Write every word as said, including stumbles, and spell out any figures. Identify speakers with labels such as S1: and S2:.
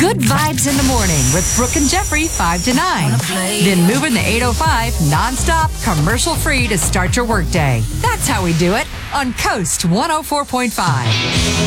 S1: Good vibes in the morning with Brooke and Jeffrey, five to nine. Then moving the eight oh five nonstop, commercial-free to start your workday. That's how we do it on Coast one oh four point five.